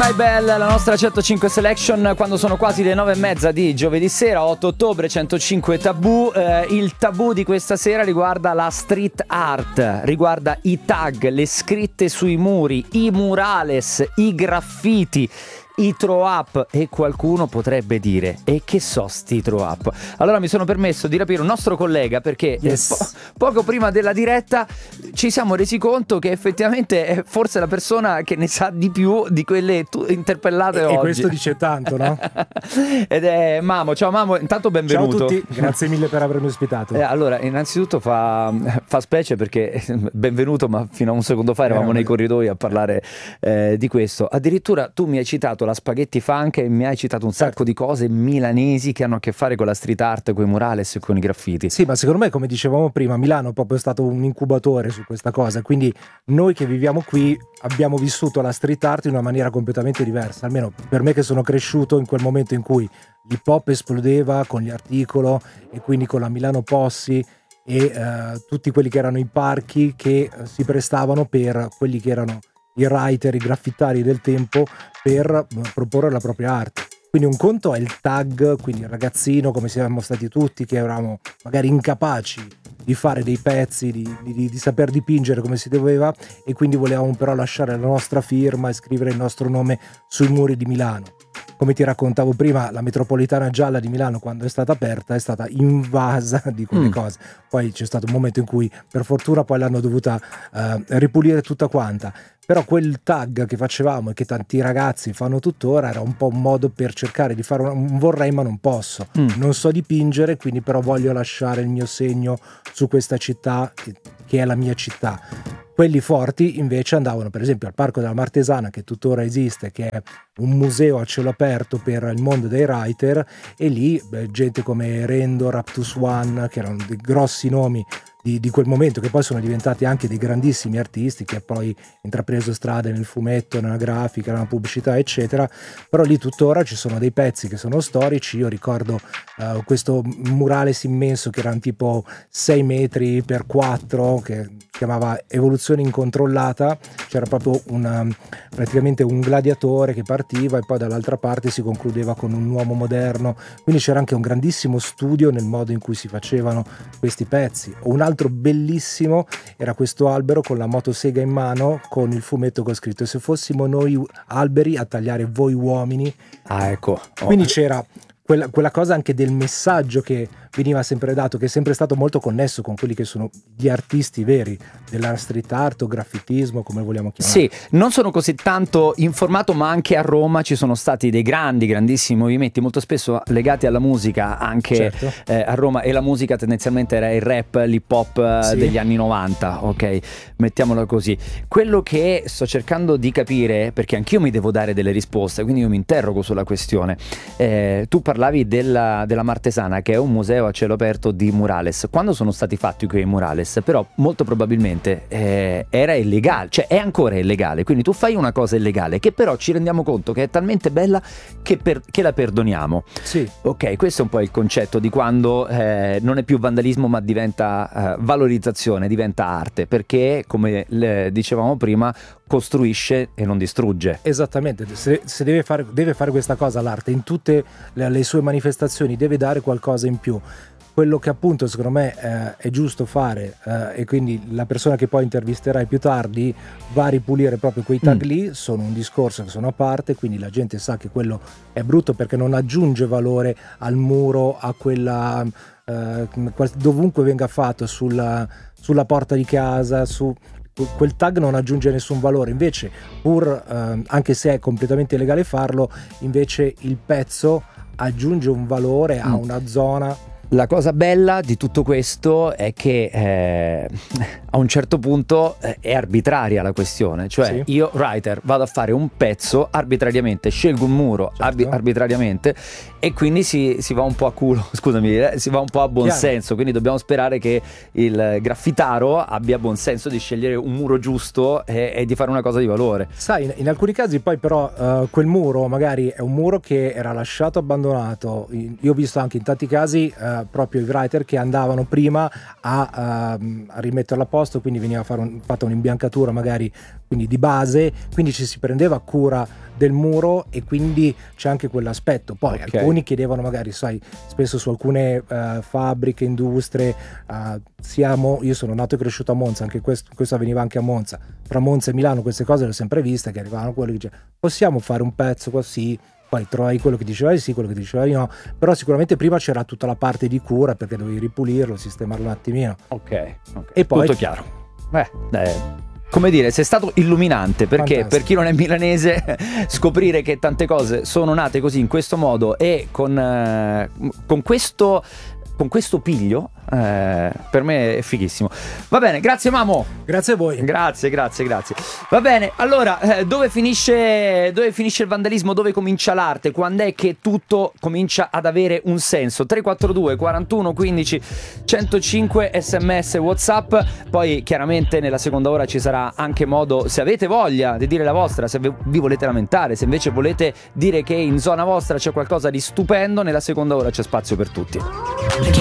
My Bell, la nostra 105 Selection, quando sono quasi le 9:30 di giovedì sera, 8 ottobre, 105 tabù. Il tabù di questa sera riguarda la street art, riguarda i tag, le scritte sui muri, i murales, i graffiti, i throw up, e qualcuno potrebbe dire: e che so sti throw up? Allora mi sono permesso di rapire un nostro collega, perché poco prima della diretta ci siamo resi conto che effettivamente è forse la persona che ne sa di più di quelle interpellate oggi. E questo dice tanto, no? Ed è Mamo. Ciao Mamo, intanto benvenuto. Ciao a tutti, grazie mille per avermi ospitato. Allora, innanzitutto fa specie perché benvenuto, ma fino a un secondo fa eravamo nei corridoi a parlare di questo. Addirittura tu mi hai citato la Spaghetti Funk e mi hai citato un sacco di cose milanesi che hanno a che fare con la street art, con i murales e con i graffiti. Sì, ma secondo me, come dicevamo prima, Milano è proprio stato un incubatore su questa cosa, quindi noi che viviamo qui abbiamo vissuto la street art in una maniera completamente diversa, almeno per me che sono cresciuto in quel momento in cui l'hip hop esplodeva con gli Articolo e quindi con la Milano Posse e tutti quelli che erano i parchi che si prestavano per quelli che erano i writer, i graffitari del tempo, per proporre la propria arte. Quindi un conto è il tag, quindi il ragazzino, come siamo stati tutti, che eravamo magari incapaci di fare dei pezzi, di saper dipingere come si doveva, e quindi volevamo però lasciare la nostra firma e scrivere il nostro nome sui muri di Milano. Come ti raccontavo prima, la metropolitana gialla di Milano, quando è stata aperta, è stata invasa di quelle cose. Poi c'è stato un momento in cui, per fortuna, poi l'hanno dovuta ripulire tutta quanta. Però quel tag che facevamo e che tanti ragazzi fanno tuttora era un po' un modo per cercare di fare un vorrei ma non posso. Non so dipingere, quindi però voglio lasciare il mio segno su questa città che è la mia città. Quelli forti invece andavano per esempio al Parco della Martesana, che tuttora esiste, che è un museo a cielo aperto per il mondo dei writer, e lì gente come Rendo, Raptus One, che erano dei grossi nomi di quel momento, che poi sono diventati anche dei grandissimi artisti, che poi intrapreso strade nel fumetto, nella grafica, nella pubblicità eccetera, però lì tuttora ci sono dei pezzi che sono storici. Io ricordo questo murales immenso che erano tipo 6 metri per 4, che si chiamava Evoluzione Incontrollata. C'era proprio praticamente un gladiatore che partiva e poi dall'altra parte si concludeva con un uomo moderno, quindi c'era anche un grandissimo studio nel modo in cui si facevano questi pezzi. O un altro bellissimo era questo albero con la motosega in mano, con il fumetto che ho scritto: se fossimo noi alberi a tagliare voi uomini. Ecco. Quindi c'era quella cosa anche del messaggio che veniva sempre dato, che è sempre stato molto connesso con quelli che sono gli artisti veri della street art o graffitismo, come vogliamo chiamare. Sì, non sono così tanto informato, ma anche a Roma ci sono stati dei grandissimi movimenti, molto spesso legati alla musica, anche certo. A Roma, e la musica tendenzialmente era il rap, l'hip hop Sì. degli anni 90, ok? Mettiamola così. Quello che sto cercando di capire, perché anch'io mi devo dare delle risposte, quindi io mi interrogo sulla questione. Tu parlavi della Martesana, che è un museo a cielo aperto di murales. Quando sono stati fatti quei murales, però molto probabilmente era illegale, cioè è ancora illegale, quindi tu fai una cosa illegale che però ci rendiamo conto che è talmente bella che la perdoniamo. Sì. Ok, questo è un po' il concetto di quando non è più vandalismo ma diventa valorizzazione, diventa arte, perché come dicevamo prima costruisce e non distrugge. Esattamente, se deve fare questa cosa l'arte in tutte le sue manifestazioni, deve dare qualcosa in più. Quello che appunto secondo me è giusto fare, e quindi la persona che poi intervisterai più tardi va a ripulire proprio quei tag lì, sono un discorso che sono a parte, quindi la gente sa che quello è brutto perché non aggiunge valore al muro, a quella dovunque venga fatto, sulla porta di casa, su quel tag non aggiunge nessun valore. Invece anche se è completamente illegale farlo, invece il pezzo aggiunge un valore a una zona. La cosa bella di tutto questo è che a un certo punto è arbitraria la questione, cioè Sì. io writer vado a fare un pezzo arbitrariamente, scelgo un muro arbitrariamente, e quindi si va un po' a culo, scusami, si va un po' a buon senso, quindi dobbiamo sperare che il graffitaro abbia buon senso di scegliere un muro giusto e di fare una cosa di valore. Sai, in alcuni casi poi però quel muro magari è un muro che era lasciato abbandonato. Io ho visto anche in tanti casi proprio i writer che andavano prima a rimetterlo a posto, quindi veniva fatta un'imbiancatura magari quindi di base, quindi ci si prendeva cura del muro e quindi c'è anche quell'aspetto. Poi alcuni chiedevano magari, sai, spesso su alcune fabbriche, industrie, io sono nato e cresciuto a Monza, anche questo avveniva anche a Monza, tra Monza e Milano queste cose le ho sempre viste, che arrivavano quelli che dicevano possiamo fare un pezzo così, poi trovavi quello che diceva di sì, quello che diceva di no, però sicuramente prima c'era tutta la parte di cura perché dovevi ripulirlo, sistemarlo un attimino. Ok. E poi tutto chiaro. Come dire, sei stato illuminante, perché Fantastico. per chi non è milanese scoprire che tante cose sono nate così in questo modo e con questo piglio per me è fighissimo. Va bene, grazie Mamo. Grazie a voi. Grazie. Va bene, allora dove finisce il vandalismo, dove comincia l'arte? Quando è che tutto comincia ad avere un senso? 342 41 15 105 sms WhatsApp. Poi chiaramente nella seconda ora ci sarà anche modo, se avete voglia di dire la vostra, se vi volete lamentare, se invece volete dire che in zona vostra c'è qualcosa di stupendo, nella seconda ora c'è spazio per tutti.